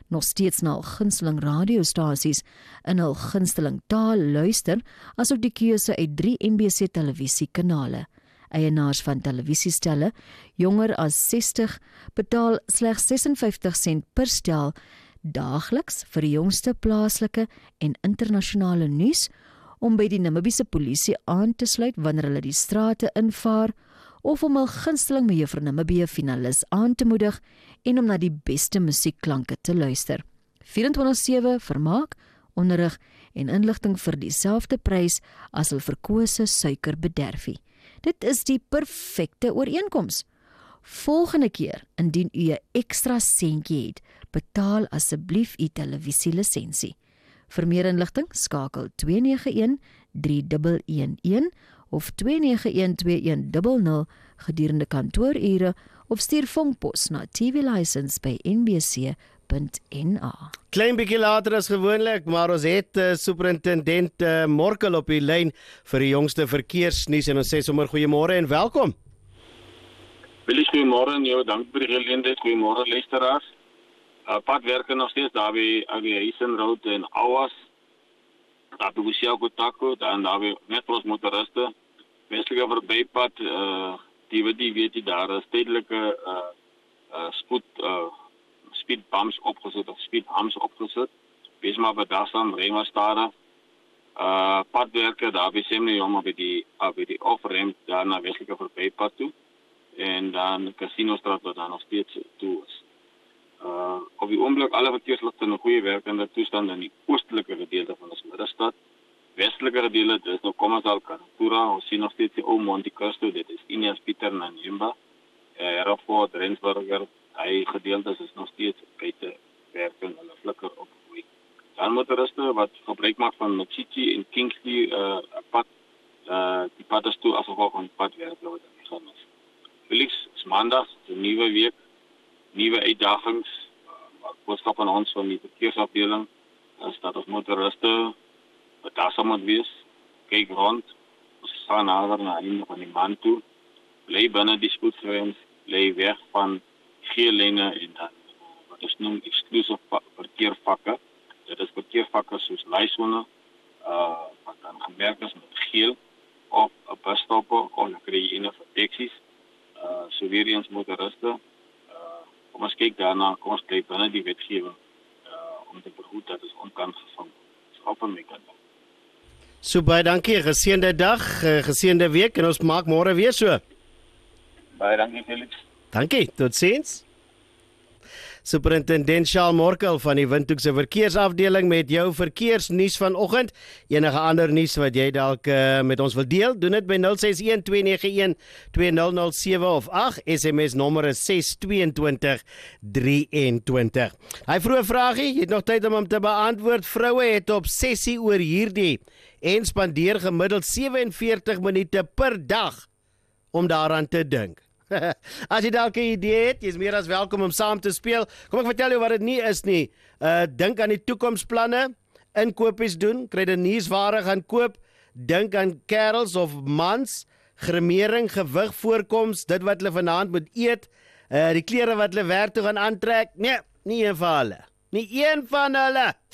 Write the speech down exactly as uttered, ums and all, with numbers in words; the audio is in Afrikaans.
nog steeds na hul gunsteling radiostasies in hul gunsteling taal luister, asook die keuse uit drie M B C televisiekanale. Eienaars van televisiestelle, jonger as sestig, betaal slegs ses en vyftig sent per stel daagliks vir die jongste plaaslike en internasionale nuus, om by die Namibiese polisie aan te sluit wanneer hulle die strate invaar, of om hul gunsteling Mejuffrou Namibia finalis aan te moedig en om na die beste musiekklanke te luister. vyf-en-twintig sewe vermaak, onderrig en inligting vir dieselfde prys as hul verkose suikerbederfie. Dit is die perfekte ooreenkoms. Volgende keer, indien u 'n ekstra sentjie het, betaal asseblief u televisielisensie. Vir meer inligting, skakel twee nege een drie een een een of twee nege een twee een nul nul gedurende kantoorure of stuur vonkpos na T V license by N B C punt N A. Klein bietjie later as gewoonlik, maar ons het uh, superintendent uh, Morkel op die lyn vir die jongste verkeersnuus en ons sê sommer goeiemôre en welkom. Willis, goeiemôre en jou dank vir die geleentheid. Goeiemôre luisteraars. Uh, padwerke nog steeds daar by Aviation Road en Awas. Daar by Busiako Tako, dan daar by Metros motoriste. Westelike verbypad, uh, die wat die weet jy daar is tydelike uh, uh, spoed uh, speed bumps opgesit of speed humps opgesit. Wees maar bedagsam, ry maar stadig. Uh, padwerke daar by Semneom by die uh, by die off-ramp daar na westelike verbypad toe. En dan Casinostraat wat dan nog steeds toe is. Uh, op die oomblik alle verkeersligte in 'n goeie werkende toestand in die oostelike gedeelte van ons middestad. Westelike gedeelte, dit is nou Kommersdal, Karatura, ons sien nog steeds die ou Monte Cristo, dit is Ineas Pieter en Njimba, uh, Rafort, Rensburger, hy gedeeltes is nog steeds buite werking, hulle flikker op goeie. Dan motoriste wat gebruik maak van Machichi en Kingsley uh, pad, uh, die pad is toe afgevolg van die padwerke wat in die gaan is. Felix, is maandag, is 'n nuwe week, nuwe uitdagings, uh, boodskap aan ons van die verkeersafdeling, is dat ons motoriste bedagsam moet wees, kyk rond, ons staan nader na einde van die maand toe, bly binne die spoedgrens, bly weg van geel lyne en dan, wat ons noem exclusive verkeervakke, dit is verkeervakke soos laaisone, uh, wat dan gemerk is met geel, of 'n busstoppe, of dan kry jy ene vir taksies, uh, so weer eens motoriste, kom ons kyk daarna, kom ons kyk binne die wetgewing uh, om te behoed dat ons onkant gevang is. Op en my kant. So baie dankie, geseënde dag, geseënde week en ons maak môre weer so. Baie dankie Felix. Dankie, tot ziens. Superintendent Charles Morkel van die Windhoekse verkeersafdeling met jou verkeersnuus vanoggend. Enige ander nuus wat jy dalk uh, met ons wil deel, doen dit by nul ses een twee nege een twee nul nul sewe of agt. S M S nommer is ses twee twee drie een twee. Hy vroeë vraagie, jy het nog tyd om hom te beantwoord. Vroue het op sessie oor hierdie en spandeer gemiddeld sewe en veertig minute per dag om daaraan te dink. As jy dalk 'n idee het, jy is meer as welkom om saam te speel. Kom ek vertel jou wat dit nie is nie. Uh, dink aan die toekomsplanne, inkopies doen, kry die nuusware gaan koop, dink aan kerels of mans, gremering, gewig, voorkoms, dit wat hulle vanaand moet eet, uh, die klere wat hulle werk toe gaan aantrek. Nee, nie een van hulle. Nie een van hulle.